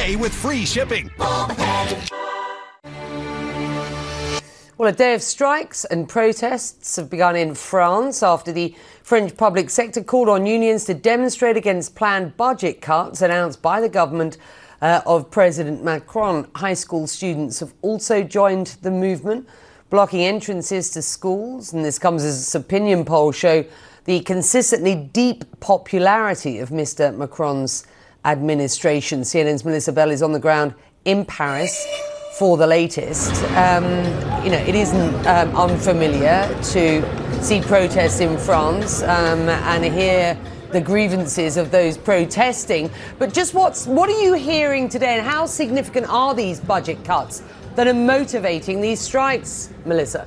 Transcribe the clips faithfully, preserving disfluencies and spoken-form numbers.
today with free shipping. Well, a day of strikes and protests have begun in France after the French public sector called on unions to demonstrate against planned budget cuts announced by the government uh, of President Macron. High school students have also joined the movement, blocking entrances to schools. And this comes as opinion polls show the consistently deep popularity of Mister Macron's administration. C N N's Melissa Bell is on the ground in Paris for the latest. Um, you know, it isn't um, unfamiliar to see protests in France um, and hear the grievances of those protesting. But just what's what are you hearing today, and how significant are these budget cuts that are motivating these strikes, Melissa?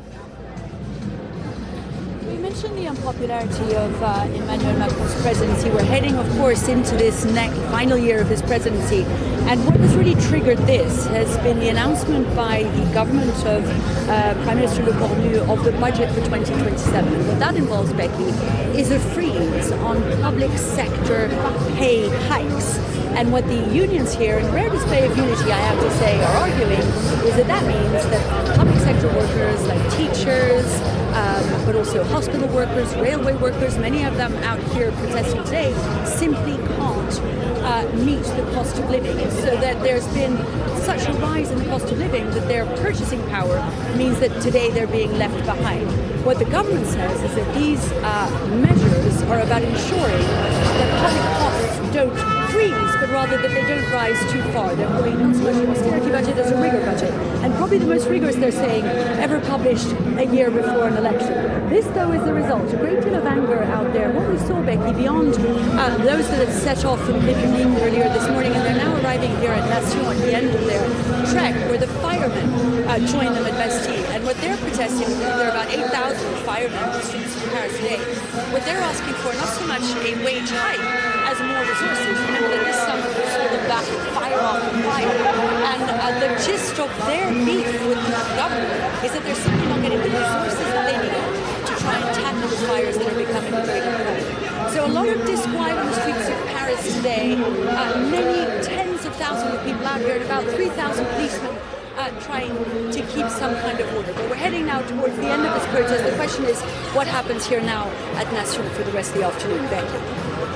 You mentioned the unpopularity of uh, Emmanuel Macron's presidency. We're heading, of course, into this next final year of his presidency. And what has really triggered this has been the announcement by the government of uh, Prime Minister Le Cornu of the budget for twenty twenty-seven. And what that involves, Becky, is a freeze on public sector pay hikes. And what the unions here, in rare display of unity, I have to say, are arguing is that that means that public sector workers like teachers, um, but also hospital workers, railway workers, many of them out here protesting today, simply can't uh, meet the cost of living. So that there's been such a rise in the cost of living that their purchasing power means that today they're being left behind. What the government says is that these uh, measures are about ensuring that public costs don't freeze, but rather that they don't rise too far. They're calling not so much an austerity budget as a rigor budget, and probably the most rigorous, they're saying, ever published a year before an election. This, though, is the result. A great deal of anger out there. What we saw, Becky, beyond uh, those that had set off from Picardie earlier this morning, and they're now arriving here at Nation at the end of their trek, where the firemen uh, joined them at Bastille. And what they're protesting, there are about eight thousand firemen in the streets of Paris today. What they're asking for, not so much a wage hike as more resources. Remember that this summer was sort of back fire off the fire. And uh, the gist of their beef with the government is that they're simply not getting the resources that they need to try and tackle the fires that are becoming very common. So a lot of disquiet on the streets of Paris today. Uh, many tens of thousands of people out here, and about three thousand policemen Uh, trying to keep some kind of order. But we're heading now towards the end of this protest. The question is, what happens here now at Nation for the rest of the afternoon? Thank you.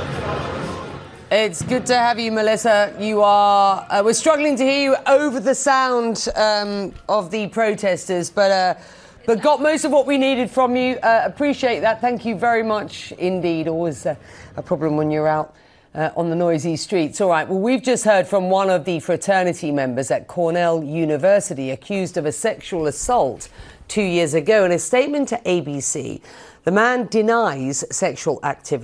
It's good to have you, Melissa. You are. Uh, we're struggling to hear you over the sound um, of the protesters, but uh, but got most of what we needed from you. Uh, appreciate that. Thank you very much indeed. Always uh, a problem when you're out Uh, on the noisy streets. All right, well, we've just heard from one of the fraternity members at Cornell University accused of a sexual assault two years ago. In a statement to A B C, the man denies sexual activity.